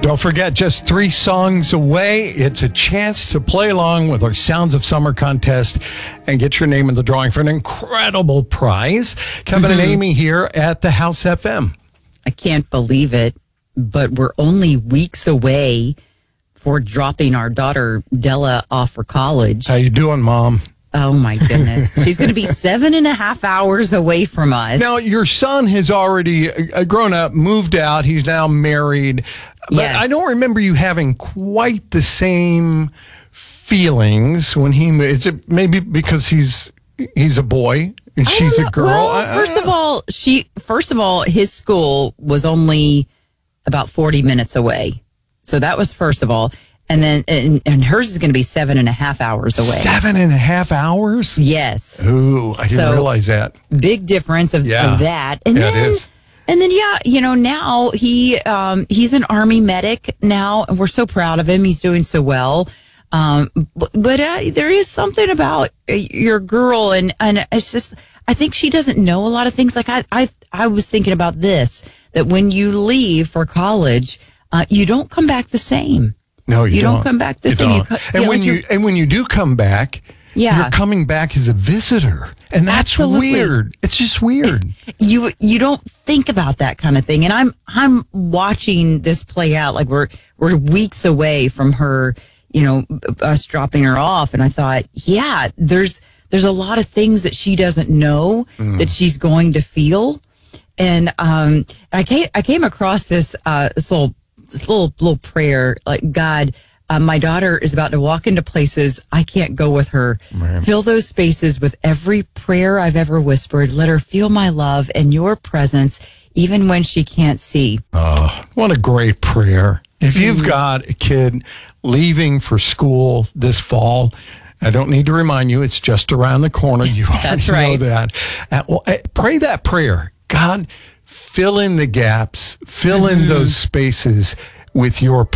Don't forget, just 3 songs away. It's a chance to play along with our Sounds of Summer contest and get your name in the drawing for an incredible prize. Kevin and Amy here at the House FM. I can't believe it, but we're only weeks away for dropping our daughter Della off for college. How you doing, Mom? Oh, my goodness. She's going to be 7.5 hours away from us. Now, your son has already grown up, moved out. He's now married. But Yes. I don't remember you having quite the same feelings when he moved. Is it maybe because he's a boy and she's a girl? Well, first of all, his school was only about 40 minutes away. So that was first of all. And then, and hers is going to be 7.5 hours away. 7.5 hours? Yes. Ooh, I didn't realize that. Big difference of that. And yeah, then, it is. And then, now he's an Army medic now, and we're so proud of him. He's doing so well. But there is something about your girl, and it's just, I think she doesn't know a lot of things. Like I was thinking about this, that when you leave for college, you don't come back the same. No, you don't. don't come back the same. And when you do come back, you're coming back as a visitor, and that's Absolutely. weird. It's just weird. You don't think about that kind of thing, and I'm watching this play out. Like we're weeks away from her, us dropping her off, and I thought, there's a lot of things that she doesn't know that she's going to feel, and I came across this little prayer, like, God, my daughter is about to walk into places I can't go with her. Right. Fill those spaces with every prayer I've ever whispered. Let her feel my love and your presence, even when she can't see. Oh, what a great prayer. If you've got a kid leaving for school this fall, I don't need to remind you, it's just around the corner. You already know that. Pray that prayer. God, fill in the gaps, fill in those spaces with your